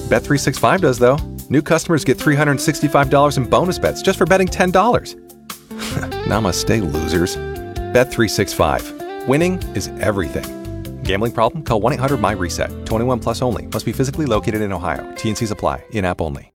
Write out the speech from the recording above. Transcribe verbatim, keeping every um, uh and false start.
Bet three sixty-five does, though. New customers get three hundred sixty-five dollars in bonus bets just for betting ten dollars. Namaste, losers. Bet three sixty-five. Winning is everything. Gambling problem? Call one eight hundred M Y RESET. twenty-one plus only. Must be physically located in Ohio. T N Cs apply. In-app only.